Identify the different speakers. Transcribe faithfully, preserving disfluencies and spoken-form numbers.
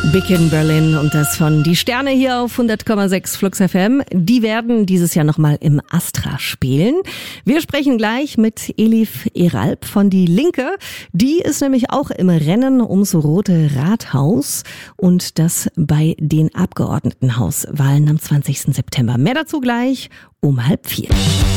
Speaker 1: Big in Berlin und das von Die Sterne hier auf hundert Komma sechs Flux F M. Die werden dieses Jahr nochmal im Astra spielen. Wir sprechen gleich mit Elif Eralp von Die Linke. Die ist nämlich auch im Rennen ums Rote Rathaus und das bei den Abgeordnetenhauswahlen am zwanzigsten September. Mehr dazu gleich um halb vier.